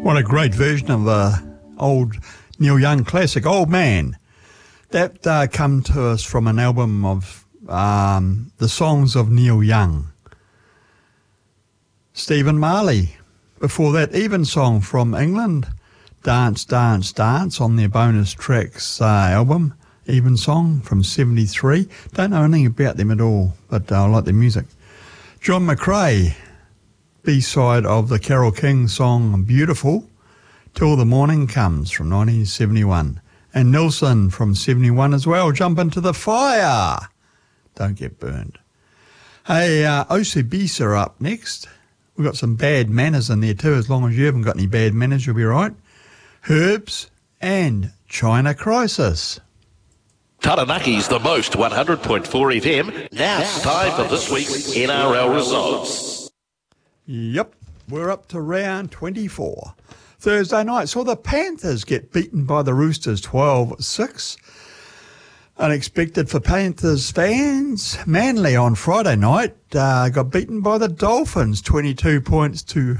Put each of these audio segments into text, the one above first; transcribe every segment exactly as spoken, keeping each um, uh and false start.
What a great version of uh, old Neil Young classic, Old Man. That uh, come to us from an album of um, the songs of Neil Young. Stephen Marley. Before that, Evensong from England. Dance, Dance, Dance on their bonus tracks uh, album. Evensong from seventy-three. Don't know anything about them at all, but uh, I like their music. John McRae. B-side of the Carole King song Beautiful, Till the Morning Comes from nineteen seventy-one. And Nilsson from seventy-one as well, Jump Into the Fire. Don't get burned. Hey, uh, Osibisa up next. We've got some bad manners in there too. As long as you haven't got any bad manners, you'll be right. Herbs and China Crisis. Taranaki's the most, one hundred point four F M. Now it's time for this week's N R L results. Yep, we're up to round twenty-four. Thursday night saw the Panthers get beaten by the Roosters twelve six. Unexpected for Panthers fans. Manly on Friday night uh, got beaten by the Dolphins twenty-two points to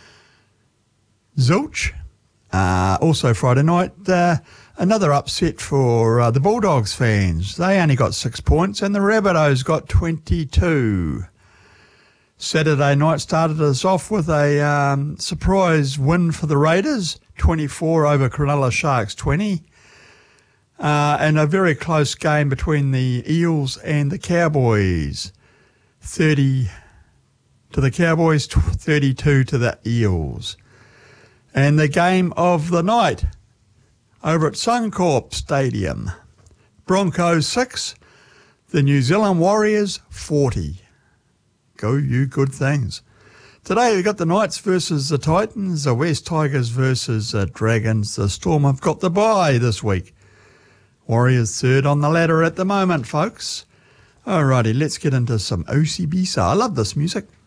zilch. Uh, also Friday night, uh, another upset for uh, the Bulldogs fans. They only got six points and the Rabbitohs got twenty-two. Saturday night started us off with a um, surprise win for the Raiders, twenty-four over Cronulla Sharks twenty, uh, and a very close game between the Eels and the Cowboys, thirty to the Cowboys, thirty-two to the Eels. And the game of the night over at Suncorp Stadium, Broncos six, the New Zealand Warriors forty. Go you good things. Today we've got the Knights versus the Titans, the West Tigers versus the Dragons. The Storm have got the bye this week. Warriors third on the ladder at the moment, folks. Alrighty, let's get into some O C B S A. I love this music.